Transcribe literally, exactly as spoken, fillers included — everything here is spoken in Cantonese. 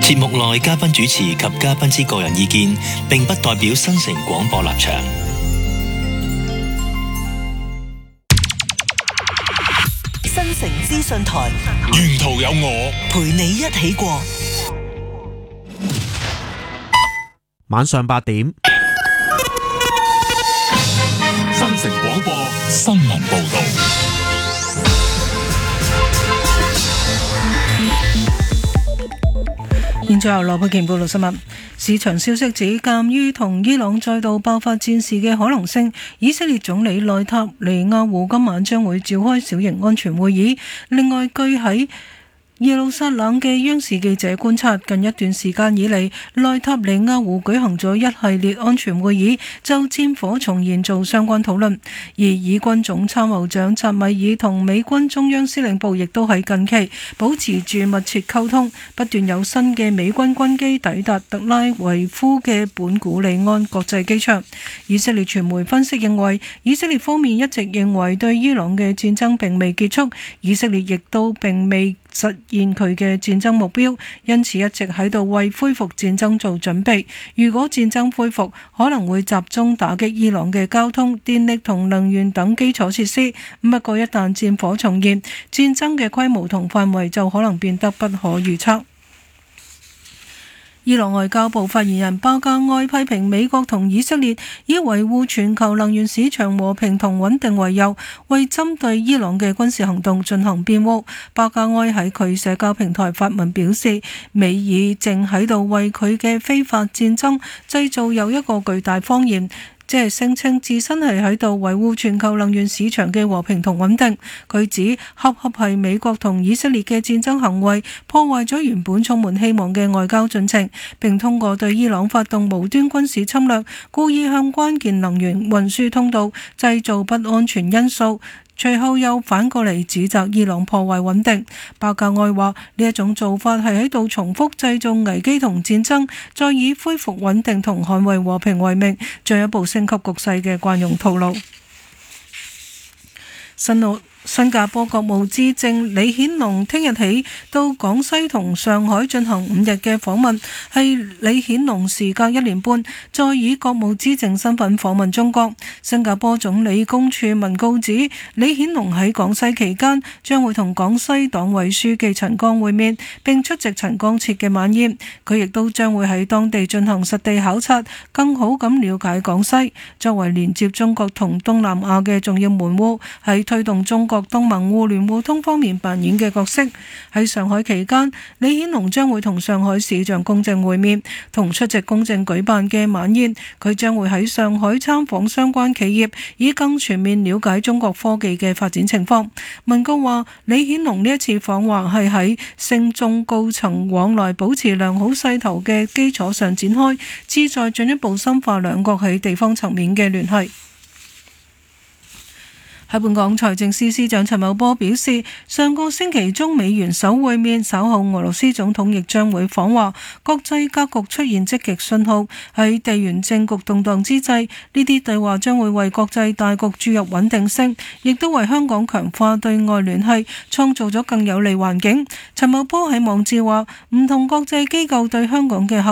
節目內嘉賓主持及嘉賓之個人意見，並不代表新城廣播立場。 新城資訊台， 沿途有我陪你一起過。 晚上八點， 新城廣播新聞報道。 現在由羅佩瓊報道新聞。市場消息指，鑑於同伊朗再度爆發戰事嘅可能性，以色列總理內塔尼亞胡今晚將會召開小型安全會議。另外，據喺耶路撒冷嘅央視記者觀察，近一段時間以嚟，內塔尼亞胡舉行咗一系列安全會議，就戰火重燃做相關討論。而以軍總參謀長扎米爾同美軍中央司令部亦都喺近期保持住密切溝通，不斷有新嘅美軍軍機抵達特拉維夫嘅本古里安國際機場。以色列傳媒分析認為，以色列方面一直認為對伊朗嘅戰爭並未結束，以色列亦都並未實現佢嘅戰爭目標，因此一直喺度為恢復戰爭做準備。如果戰爭恢復，可能會集中打擊伊朗嘅交通、電力同能源等基礎設施。不過一旦戰火重燃，戰爭嘅規模同範圍就可能變得不可預測。伊朗外交部發言人巴加埃批評美國同以色列以維護全球能源市場和平同穩定為由，為針對伊朗嘅軍事行動進行辯護。巴加埃喺佢社交平台發文表示，美爾正喺度為佢嘅非法戰爭製造又一個巨大謊言，即係聲稱自身係喺度維護全球能源市場嘅和平同穩定。佢指恰恰係美國同以色列嘅戰爭行為破壞咗原本充滿希望嘅外交進程，並通過對伊朗發動無端軍事侵略，故意向關鍵能源運輸通道製造不安全因素。隨後又反過嚟指責伊朗破壞穩定。巴格愛話呢一種做法係喺度重複製造危機同戰爭，再以恢復穩定同捍衛和平為名，進一步升級局勢嘅慣用套路。新澳新加坡國務資政李顯龍聽日起到廣西同上海進行五日嘅訪問，係李顯龍時隔一年半再以國務資政身份訪問中國。新加坡總理公署文告指，李顯龍喺廣西期間將會同廣西黨委書記陳剛會面，並出席陳剛設嘅晚宴。佢亦都將會喺當地進行實地考察，更好咁了解廣西。作為連接中國同東南亞嘅重要門戶，喺推動中國國東盟互聯互通方面扮演嘅角色。喺上海期間，李顯龍將會同上海市長龔正會面，同出席龔正舉辦嘅晚宴。佢將會喺上海參訪相關企業，以更全面了解中國科技嘅發展情況。文告話，李顯龍呢一次訪華係喺升中高層往來保持良好勢頭嘅基礎上展開，旨在進一步深化兩國喺地方層面嘅聯繫。喺本港，財政司司長陳茂波表示，上個星期中美元首會面，稍後俄羅斯總統亦將會訪華，國際格局出現積極信號。喺地緣政局動盪之際，呢啲對話將會為國際大局注入穩定性，亦都為香港強化對外聯繫創造咗更有利環境。陳茂波喺網誌話，唔同國際機構對香港嘅